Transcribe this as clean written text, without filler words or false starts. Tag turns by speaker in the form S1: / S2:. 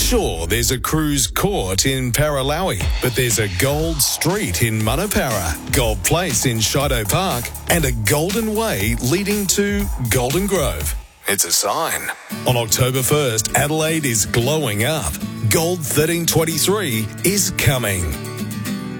S1: Sure, there's a cruise court in Paralawi, but there's a gold street in Manapara, Gold Place in Shido Park, and a golden way leading to Golden Grove. It's a sign. On October 1st, Adelaide is glowing up. Gold 1323 is coming.